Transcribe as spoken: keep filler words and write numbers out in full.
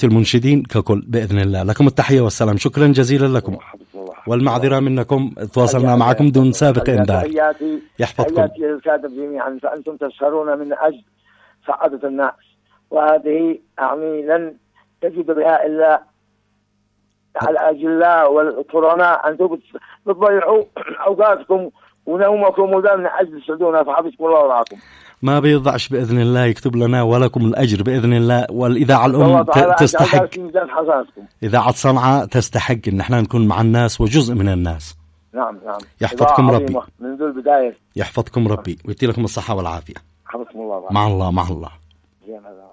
المنشدين ككل بإذن الله. لكم التحية والسلام، شكرا جزيلا لكم والمعذرة منكم، تواصلنا معكم دون سابق إنذار. يحفظكم. حياتي للكاتب جميعا، فأنتم تسهرون من أجل سعادة الناس، وهذه يعني لن تجد بها إلا على أجل الله والكورونا. أنتم بتضيعوا أوقاتكم ونومكم وده من أجل تسعدونا، فحفظكم الله ورعاكم. ما بيضعش بإذن الله، يكتب لنا ولكم الأجر بإذن الله. والإذاعة الأم تستحق، إذاعة صنعاء تستحق إن احنا نكون مع الناس وجزء من الناس. نعم نعم. يحفظكم ربي منذ البداية. يحفظكم ربي ويدي لكم الصحة والعافية. حفظكم الله. مع الله مع الله.